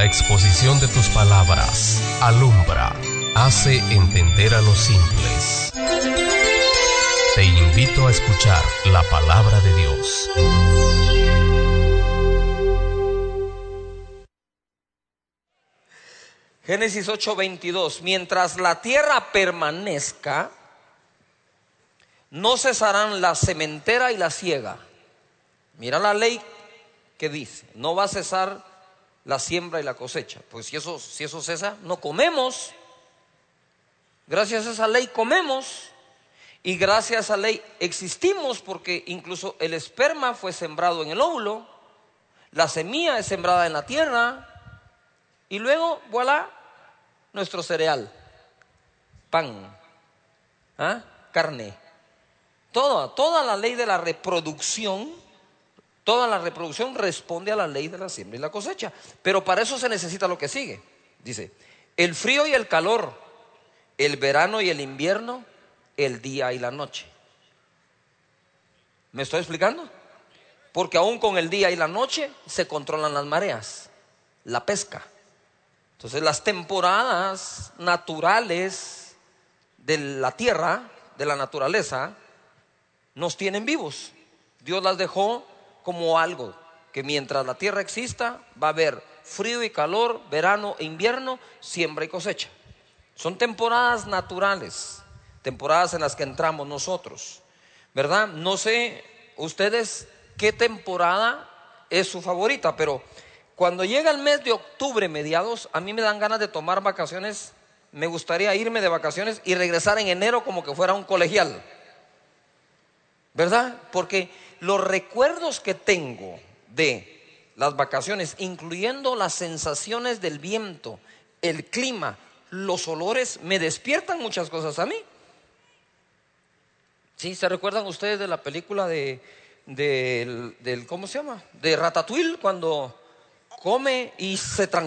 La exposición de tus palabras alumbra, hace entender a los simples. Te invito a escuchar la palabra de Dios. Génesis 8:22. Mientras la tierra permanezca, no cesarán la sementera y la siega. Mira la ley que dice: no va a cesar la siembra y la cosecha. Pues si eso cesa, no comemos. Gracias a esa ley comemos. Y gracias a esa ley existimos, porque incluso el esperma fue sembrado en el óvulo, la semilla es sembrada en la tierra, y luego, voilà, nuestro cereal, pan, carne. Toda la ley de la reproducción, toda la reproducción responde a la ley de la siembra y la cosecha. Pero para eso se necesita lo que sigue. Dice: el frío y el calor, el verano y el invierno, el día y la noche. ¿Me estoy explicando? Porque aún con el día y la noche se controlan las mareas, la pesca. Entonces las temporadas naturales de la tierra, de la naturaleza, nos tienen vivos. Dios las dejó como algo que mientras la tierra exista va a haber frío y calor, verano e invierno, siembra y cosecha. Son temporadas naturales, temporadas en las que entramos nosotros, ¿verdad? No sé ustedes qué temporada es su favorita, pero cuando llega el mes de octubre, mediados, a mí me dan ganas de tomar vacaciones. Me gustaría irme de vacaciones y regresar en enero como que fuera un colegial, ¿verdad? Porque los recuerdos que tengo de las vacaciones, incluyendo las sensaciones del viento, el clima, los olores, me despiertan muchas cosas a mí. ¿Sí? ¿Se recuerdan ustedes de la película del ¿cómo se llama? De Ratatouille, cuando come y se transforma